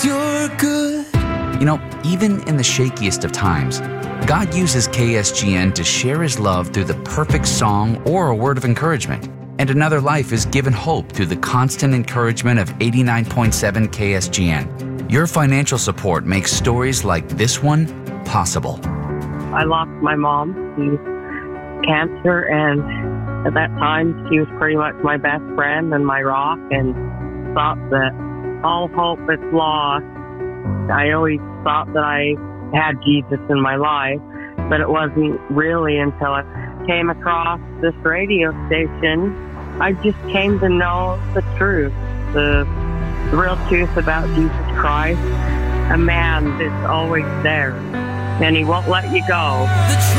you're good. You know, even in the shakiest of times, God uses KSGN to share His love through the perfect song or a word of encouragement. And another life is given hope through the constant encouragement of 89.7 KSGN. Your financial support makes stories like this one possible. I lost my mom to cancer, and at that time she was pretty much my best friend and my rock, and thought that all hope is lost. I always thought that I had Jesus in my life, but it wasn't really until I came across this radio station. I just came to know the truth, the real truth about Jesus Christ, a man that's always there, and He won't let you go.